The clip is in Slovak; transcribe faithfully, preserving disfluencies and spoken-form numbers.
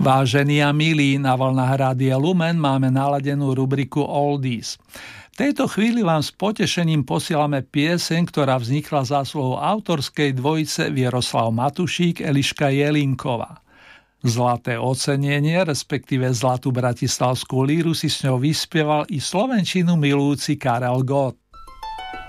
Vážení a milí, na vlnách Rádia Lumen máme naladenú rubriku Oldies. V tejto chvíli vám s potešením posielame pieseň, ktorá vznikla zásluhou autorskej dvojice Vieroslav Matušík, Eliška Jelinková. Zlaté ocenenie, respektíve zlatú bratislavskú líru si s ňou vyspieval i slovenčinu milujúci Karel Gott.